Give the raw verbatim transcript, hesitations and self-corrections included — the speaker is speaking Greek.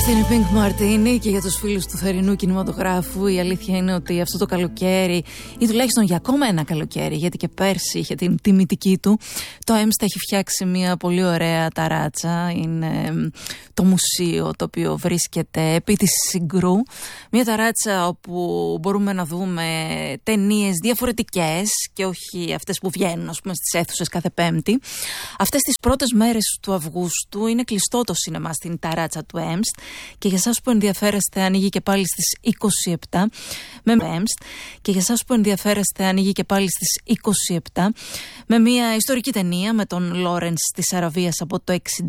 Αυτή είναι η Pink Martini και για τους φίλους του θερινού κινηματογράφου η αλήθεια είναι ότι αυτό το καλοκαίρι ή τουλάχιστον για ακόμα ένα καλοκαίρι, γιατί και πέρσι είχε την τιμητική του, το Έμστα έχει φτιάξει μια πολύ ωραία ταράτσα. Είναι το μουσείο το οποίο βρίσκεται επί της Συγκρού, μια ταράτσα όπου μπορούμε να δούμε ταινίες διαφορετικές και όχι αυτές που βγαίνουν ας πούμε στις αίθουσες κάθε Πέμπτη. Αυτές τις πρώτες μέρες του Αυγούστου είναι κλειστό το σινεμά στην ταράτσα του Έμστ. Και για εσάς που ενδιαφέρεστε ανοίγει και πάλι στις είκοσι επτά με Έμστ. Και για εσάς που ενδιαφέρεστε ανοίγει και πάλι στις είκοσι επτά με μια ιστορική ταινία με τον Λόρενς της Αραβίας από το εξήντα